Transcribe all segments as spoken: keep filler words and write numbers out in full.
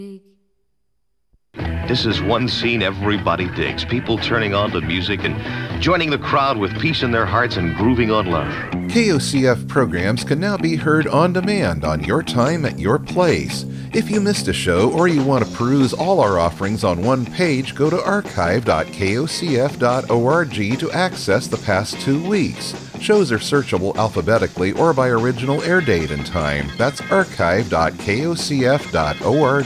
This is one scene everybody digs. People turning on to music and joining the crowd with peace in their hearts and grooving on love. K O C F programs can now be heard on demand on your time at your place. If you missed a show or you want to peruse all our offerings on one page, go to archive dot k o c f dot org to access the past two weeks. Shows are searchable alphabetically or by original air date and time. That's archive dot k o c f dot org.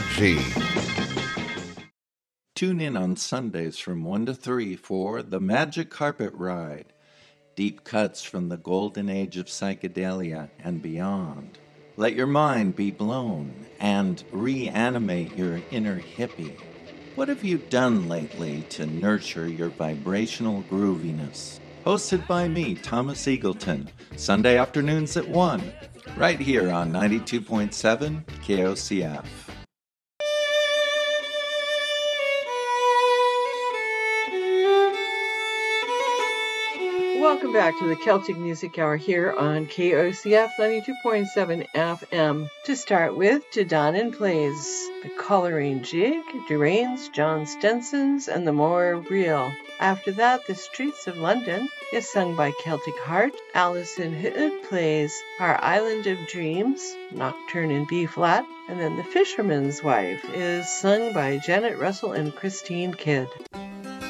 Tune in on Sundays from one to three for The Magic Carpet Ride, deep cuts from the golden age of psychedelia and beyond. Let your mind be blown and reanimate your inner hippie. What have you done lately to nurture your vibrational grooviness? Hosted by me, Thomas Eagleton, Sunday afternoons at one, right here on ninety-two point seven K O C F. Welcome back to the Celtic Music Hour here on K O C F ninety-two point seven F M. To start with, Jadanen plays The Colouring Jig, Durain's, John Stenson's, and The More Real. After that, The Streets of London is sung by Celtic Heart. Alison Hood plays Our Island of Dreams, Nocturne in B-flat. And then The Fisherman's Wife is sung by Janet Russell and Christine Kidd.